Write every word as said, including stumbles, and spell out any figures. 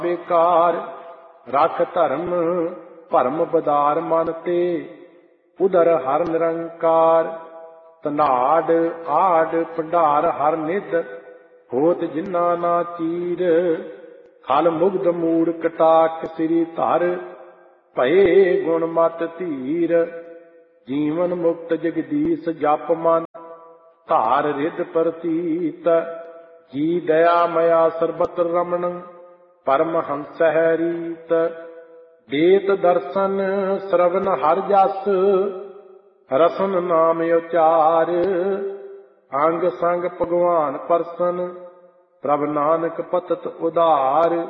बेकार रख धर्म भरम बदार मन ते उदर हर निरंकार धनाड़ आड़ भंडार हर निध होत जिन्ना ना चीर खल मुग्ध मूड़ कटाक सिरी धर भये गुण मत धीर जीवन मुक्त जगदीश जप मन धार रिद प्रतीत जी दया मया सर्वत्र रमण परमहंस है रीत देत दर्शन श्रवण हर जस रसन नाम उचार अंग संग भगवान परसन प्रभ नानक पतत उदार